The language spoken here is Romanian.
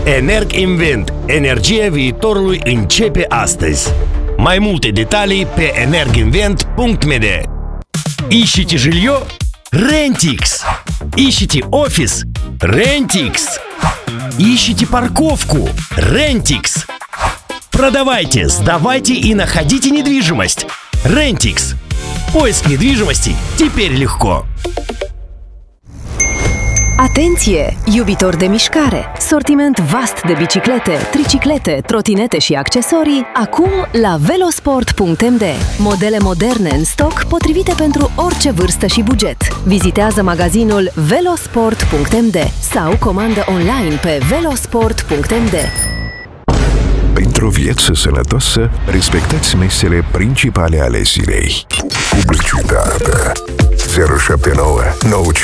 Energinvent. Energia viitorului începe astăzi. Mai multe detalii pe energinvent.md. Ищите жилье? Rentix. Ищите офис? Rentix. Ищите парковку? Rentix. Продавайте, сдавайте и находите недвижимость. Rentix. Поиск недвижимости теперь легко. Atenție! Iubitori de mișcare! Sortiment vast de biciclete, triciclete, trotinete și accesorii, acum la velosport.md. Modele moderne în stoc, potrivite pentru orice vârstă și buget. Vizitează magazinul velosport.md sau comandă online pe velosport.md. Pentru o viață sănătoasă, respectați mesele principale ale zilei. Publicitate 079 9